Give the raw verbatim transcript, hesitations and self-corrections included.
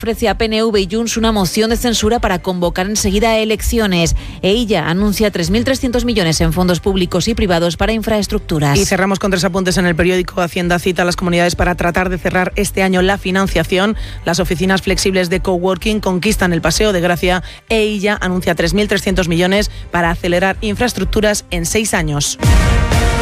ofrece a P N V y Junts una moción de censura para convocar enseguida elecciones. Ella anuncia tres mil trescientos millones en fondos públicos y privados para infraestructuras. Y cerramos con tres apuntes en el periódico. Hacienda cita a las comunidades para tratar de cerrar este año la financiación. Las oficinas flexibles de coworking conquistan el Paseo de Gracia e ella anuncia tres mil trescientos millones para acelerar infraestructuras en seis años.